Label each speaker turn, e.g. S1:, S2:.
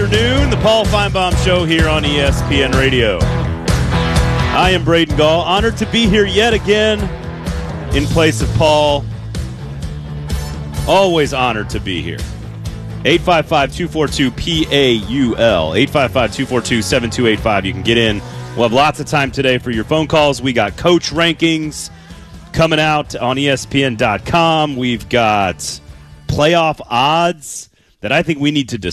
S1: afternoon. The Paul Feinbaum Show here on ESPN Radio. I am Braden Gall, honored to be here yet again in place of Paul. Always honored to be here. 855-242-PAUL, 855-242-7285. You can get in. We'll have lots of time today for your phone calls. We got coach rankings coming out on ESPN.com. We've got playoff odds that I think we need to discuss.